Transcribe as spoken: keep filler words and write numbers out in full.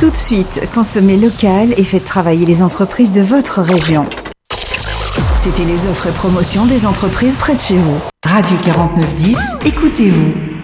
Tout de suite, consommez local et faites travailler les entreprises de votre région. C'était les offres et promotions des entreprises près de chez vous. Radio quarante-neuf dix, écoutez-vous.